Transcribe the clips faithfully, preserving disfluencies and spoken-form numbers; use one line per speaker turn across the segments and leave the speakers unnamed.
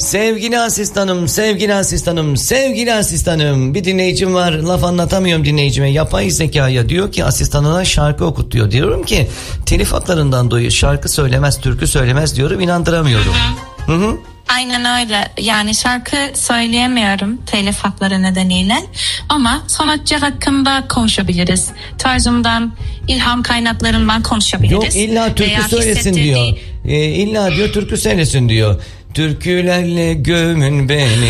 Sevgili asistanım, sevgili asistanım, sevgili asistanım. Bir dinleyicim var, laf anlatamıyorum dinleyicime. Yapay zekaya diyor ki asistanına şarkı okut diyor. Diyorum ki telif haklarından dolayı şarkı söylemez, türkü söylemez diyorum, inandıramıyorum. Hı hı. hı.
Aynen öyle. Yani şarkı söyleyemiyorum telif hakları nedeniyle. Ama sanatçı hakkında konuşabiliriz. Tarzımdan, ilham kaynaklarından konuşabiliriz.
Yok illa türkü veya söylesin hissettirdiği... diyor. Ee, illa diyor türkü söylesin diyor. Türkülerle gömün beni.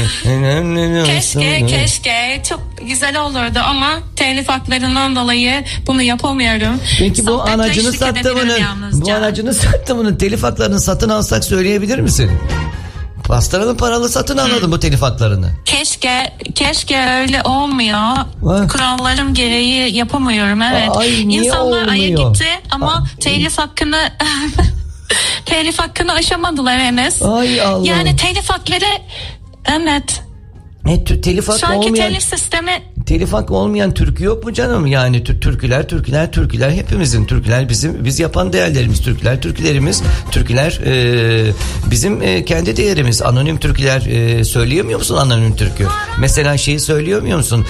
Keşke keşke çok güzel olurdu ama telif haklarından dolayı bunu yapamıyorum.
Peki bu anacını sattığını, bu anacını sattığını telif haklarını satın alsak söyleyebilir misin? Pastaranın paralı satın almadın hmm. bu telif haklarını.
Keşke keşke öyle olmuyor. Ha? Kurallarım gereği yapamıyorum evet.
Ay,
İnsanlar aya gitti ama Ay. telif hakkını telif hakkını aşamadılar henüz.
Ay Allah.
Yani telif hakları evet.
E, telif hakkı
Şu anki
olmayan,
telif sistemi
telif hakkı olmayan türkü yok mu canım? Yani türküler, türküler, türküler hepimizin türküler bizim biz yapan değerlerimiz, türküler, türkülerimiz, türküler e, bizim e, kendi değerimiz. Anonim türküler e, söyleyemiyor musun anonim türkü? Mesela şeyi söyleyemiyor musun?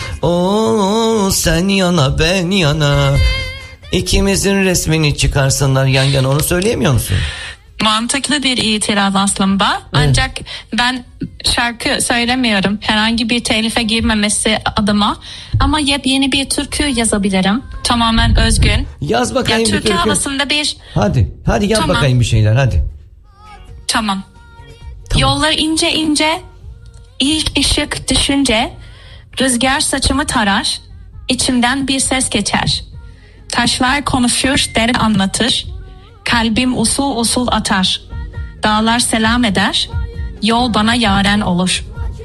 Oo sen yana ben yana. İkimizin resmini çıkarsınlar yan yana, onu söyleyemiyor musun?
Mantıklı bir itiraz aslında. Evet. Ancak ben şarkı söylemiyorum. Herhangi bir telife girmemesi adıma. Ama yepyeni bir türkü yazabilirim. Tamamen özgün.
Yaz bakayım
ya,
bir
türkü.
türkü
havasında bir...
Hadi, hadi yap tamam. bakayım bir şeyler hadi.
Tamam. tamam. Yollar ince ince, ilk ışık düşünce, rüzgar saçımı tarar, içimden bir ses geçer. Taşlar konuşur, dere anlatır. Kalbim usul usul atar. Dağlar selam eder. Yol bana yaren olur.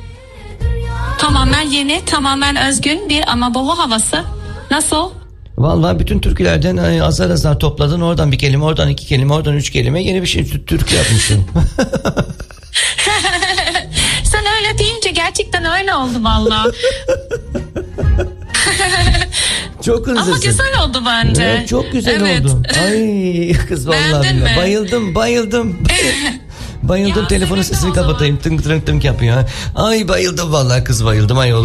Tamamen yeni, tamamen özgün bir Anadolu havası. Nasıl?
Vallahi bütün türkülerden azar azar topladın. Oradan bir kelime, oradan iki kelime, oradan üç kelime. Yeni bir şey türkü yapmışsın.
Sen öyle deyince gerçekten öyle oldu vallahi.
Çok hızlısın.
Ama güzel oldu bence.
Evet, çok güzel evet. oldu. Ay kız vallahi. Bayıldım, bayıldım. Bayıldım. Telefonun sesini kapatayım. Tınk tınk tınk yapıyor. Ay bayıldım vallahi kız, bayıldım ayol.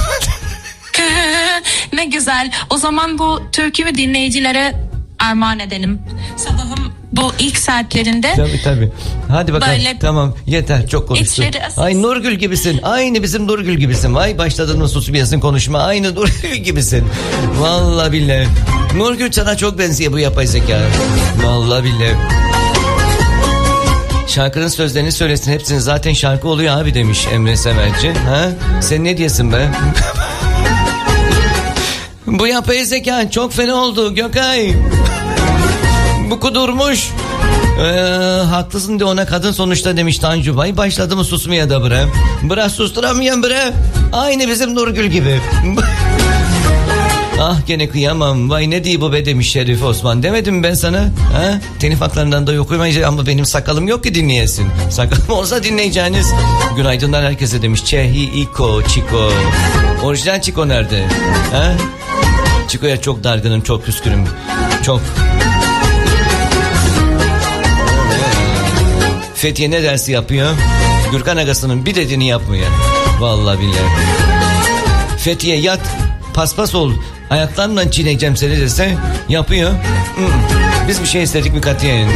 Ne güzel. O zaman bu türkümü dinleyicilere armağan edelim. Sabahım bu ilk saatlerinde.
Tabii tabii. Hadi bakalım. Böyle tamam yeter, çok konuştun. Ay Nurgül gibisin. Aynı bizim Nurgül gibisin. Ay başladın mı susmuyorsun konuşma. Aynı Nurgül gibisin. Vallahi billahi. Nurgül sana çok benziyor bu yapay zeka. Vallahi billahi. Şarkının sözlerini söylesin hepsini, zaten şarkı oluyor abi demiş Emre Semerci. Ha? Sen ne diyorsun be? Bu yapay zeka çok fena oldu Gökay. Bu kudurmuş. Ee, haklısın de ona kadın sonuçta demiş Tanju Bay. Başladı mı susmaya da bre. Bre susturamayan bre. Aynı bizim Nurgül gibi. Ah gene kıyamam. Vay ne diye bu be demiş Şerif Osman. Demedim ben sana. Ha? Telif haklarından da yok uymayacak ama benim sakalım yok ki dinleyesin. Sakalım olsa dinleyeceğiniz. Günaydınlar herkese demiş. Çehi Iko Çiko. Orijinal Çiko nerede? Ha? Çiko'ya çok dargınım, çok küskünüm. Çok. Fethiye ne dersi yapıyor? Gürkan Agası'nın bir dediğini yapmıyor. Vallahi billahi. Fethiye yat, paspas ol, ayaklarımla çiğneyeceğim seni dese yapıyor. Biz bir şey istedik mi katiyen?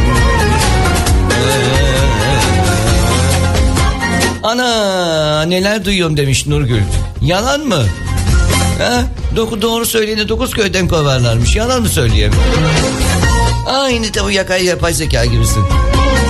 Ana neler duyuyorum demiş Nurgül. Yalan mı? Ha? Do- doğru söyleyeni dokuz köyden kovarlarmış. Yalan mı söyleyeyim? Aynı tabi yakay yapay zeka gibisin.